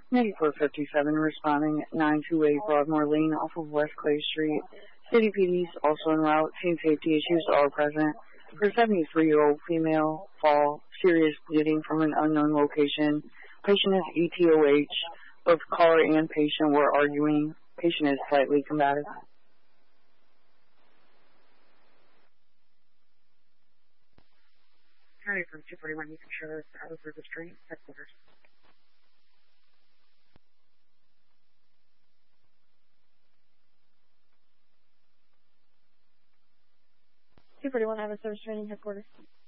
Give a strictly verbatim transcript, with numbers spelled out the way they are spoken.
ninety-four fifty-seven responding at nine two eight Broadmoor Lane off of West Clay Street. City P D's also en route. Teen safety issues are present. For seventy-three-year-old female, fall, serious bleeding from an unknown location. Patient is E T O H. Both caller and patient were arguing. Patient is slightly combative. County from two forty-one, you can show us over the street, headquarters. two forty-one, I have a service training headquarters.